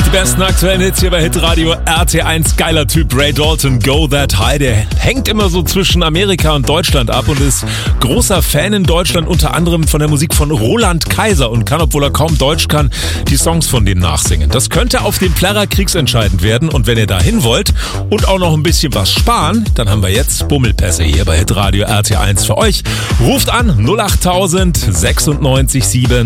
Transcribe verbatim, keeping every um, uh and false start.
Die besten aktuellen Hits hier bei Hitradio R T eins. Geiler Typ, Ray Dalton, Go That High. Der hängt immer so zwischen Amerika und Deutschland ab und ist großer Fan in Deutschland, unter anderem von der Musik von Roland Kaiser und kann, obwohl er kaum Deutsch kann, die Songs von denen nachsingen. Das könnte auf dem Plärrer kriegsentscheidend werden und wenn ihr da hin wollt und auch noch ein bisschen was sparen, dann haben wir jetzt Bummelpässe hier bei Hitradio R T eins für euch. Ruft an null acht tausend sechsundneunzig sieben.